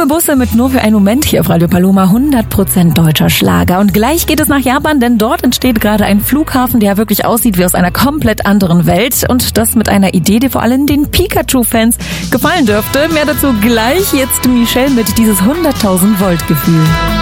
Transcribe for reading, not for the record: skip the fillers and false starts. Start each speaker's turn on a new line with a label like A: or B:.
A: Busse mit Nur für einen Moment hier auf Radio Paloma, 100% deutscher Schlager. Und gleich geht es nach Japan, denn dort entsteht gerade ein Flughafen, der wirklich aussieht wie aus einer komplett anderen Welt. Und das mit einer Idee, die vor allem den Pikachu-Fans gefallen dürfte. Mehr dazu gleich. Jetzt Michelle mit dieses 100.000 Volt Gefühl.